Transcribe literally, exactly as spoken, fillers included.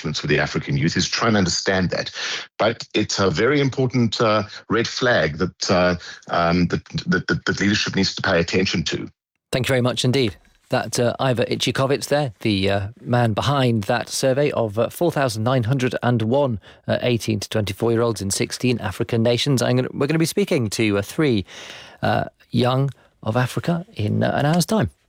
accomplishments for the African youth is trying to understand that. But it's a very important uh, red flag that, uh, um, that, that, that that leadership needs to pay attention to. Thank you very much indeed. That uh, Ivar Ichikovic there, the uh, man behind that survey of uh, four thousand nine hundred one uh, eighteen to twenty-four-year-olds in sixteen African nations. I'm gonna, we're going to be speaking to uh, three uh, young of Africa in uh, an hour's time.